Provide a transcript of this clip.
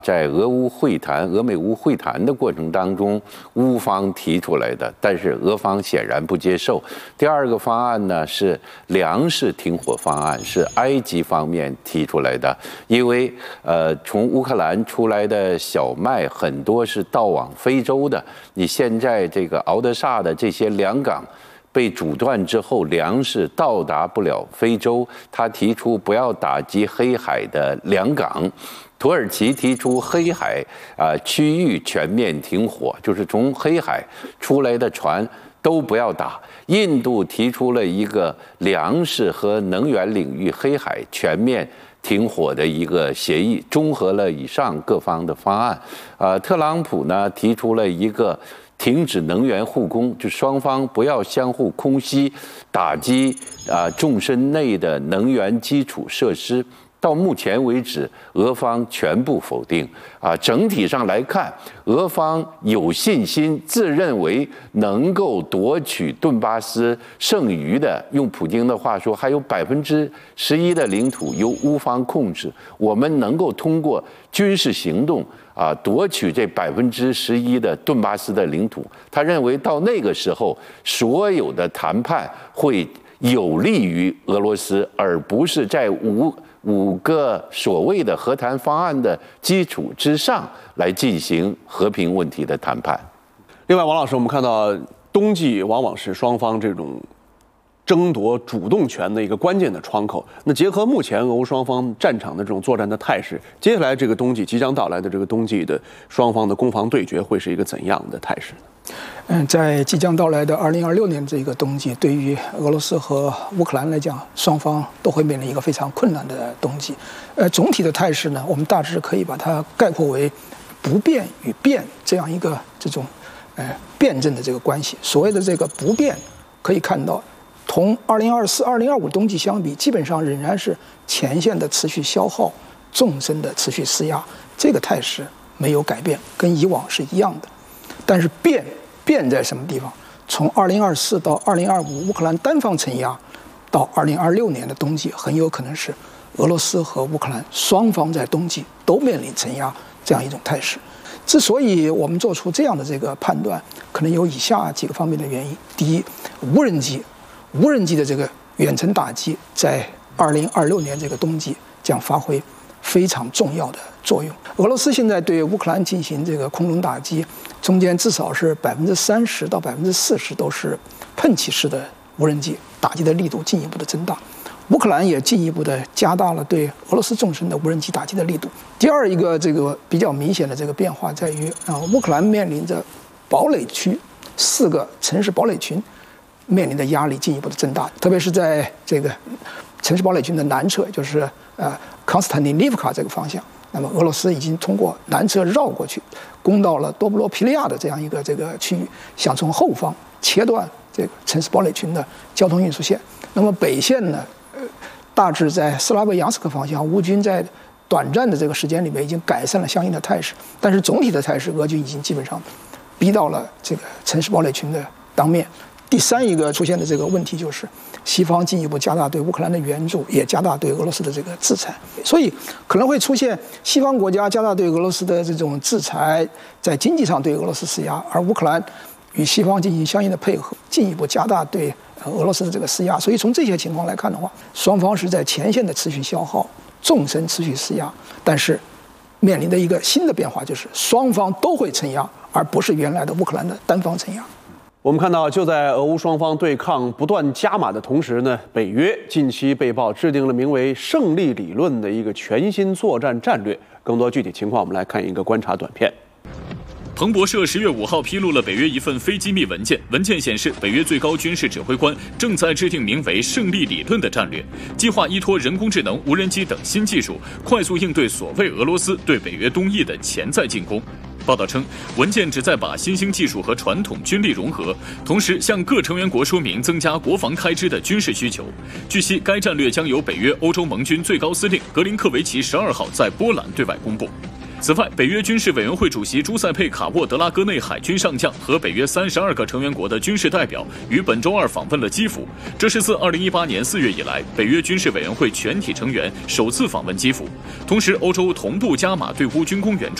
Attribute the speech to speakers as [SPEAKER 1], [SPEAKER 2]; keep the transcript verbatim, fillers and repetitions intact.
[SPEAKER 1] 在俄乌会谈、俄美乌会谈的过程当中，乌方提出来的，但是俄方显然不接受。第二个方案呢是粮食停火方案，是埃及方面提出来的，因为呃从乌克兰出来的小麦很多是到往非洲的，你现在这个敖德萨的这些粮港被阻断之后，粮食到达不了非洲，他提出不要打击黑海的粮港。土耳其提出黑海啊区域全面停火，就是从黑海出来的船都不要打。印度提出了一个粮食和能源领域黑海全面停火的一个协议，综合了以上各方的方案。呃，特朗普呢提出了一个停止能源互攻，就双方不要相互空袭，打击啊纵深内的能源基础设施。到目前为止，俄方全部否定啊。整体上来看，俄方有信心，自认为能够夺取顿巴斯剩余的，用普京的话说，还有百分之十一的领土由乌方控制，我们能够通过军事行动啊夺取这百分之十一的顿巴斯的领土。他认为到那个时候，所有的谈判会有利于俄罗斯，而不是在无。五个所谓的和谈方案的基础之上来进行和平问题的谈判。
[SPEAKER 2] 另外，王老师，我们看到冬季往往是双方这种争夺主动权的一个关键的窗口。那结合目前俄乌双方战场的这种作战的态势，接下来这个冬季即将到来的这个冬季的双方的攻防对决会是一个怎样的态势呢？
[SPEAKER 3] 嗯，在即将到来的二零二六年这个冬季，对于俄罗斯和乌克兰来讲，双方都会面临一个非常困难的冬季。呃，总体的态势呢，我们大致可以把它概括为不变与变这样一个这种呃辩证的这个关系。所谓的这个不变，可以看到，同二零二四、二零二五冬季相比，基本上仍然是前线的持续消耗、纵深的持续施压，这个态势没有改变，跟以往是一样的。但是变变在什么地方？从二零二四到二零二五，乌克兰单方承压，到二零二六年的冬季，很有可能是俄罗斯和乌克兰双方在冬季都面临承压这样一种态势。之所以我们做出这样的这个判断，可能有以下几个方面的原因：第一，无人机，无人机的这个远程打击，在二零二六年这个冬季将发挥非常重要的作用。俄罗斯现在对乌克兰进行这个空中打击，中间至少是百分之三十到百分之四十都是喷气式的无人机，打击的力度进一步的增大。乌克兰也进一步的加大了对俄罗斯纵深的无人机打击的力度。第二一个这个比较明显的这个变化在于啊，乌克兰面临着堡垒区四个城市堡垒群面临的压力进一步的增大，特别是在这个城市堡垒群的南侧，就是呃康斯坦丁尼夫卡这个方向。那么俄罗斯已经通过南侧绕过去，攻到了多布罗皮利亚的这样一个这个区域，想从后方切断这个城市堡垒群的交通运输线。那么北线呢，呃，大致在斯拉维扬斯克方向，乌军在短暂的这个时间里面已经改善了相应的态势，但是总体的态势，俄军已经基本上逼到了这个城市堡垒群的当面。第三一个出现的这个问题就是，西方进一步加大对乌克兰的援助，也加大对俄罗斯的这个制裁，所以可能会出现西方国家加大对俄罗斯的这种制裁，在经济上对俄罗斯施压，而乌克兰与西方进行相应的配合，进一步加大对俄罗斯的这个施压。所以从这些情况来看的话，双方是在前线的持续消耗，纵深持续施压，但是面临的一个新的变化就是双方都会承压，而不是原来的乌克兰的单方承压。
[SPEAKER 2] 我们看到，就在俄乌双方对抗不断加码的同时呢，北约近期被曝制定了名为“胜利理论”的一个全新作战战略。更多具体情况，我们来看一个观察短片。
[SPEAKER 4] 彭博社十月五号披露了北约一份非机密文件，文件显示，北约最高军事指挥官正在制定名为“胜利理论”的战略，计划依托人工智能、无人机等新技术，快速应对所谓俄罗斯对北约东翼的潜在进攻。报道称，文件旨在把新兴技术和传统军力融合，同时向各成员国说明增加国防开支的军事需求。据悉，该战略将由北约欧洲盟军最高司令格林克维奇十二号在波兰对外公布。 此外，北约军事委员会主席朱塞佩·卡沃德拉戈内海军上将和北约三十二个成员国的军事代表于本周二访问了基辅，这是自二零一八年四月以来，北约军事委员会全体成员首次访问基辅。同时，欧洲同步加码对乌军工援助。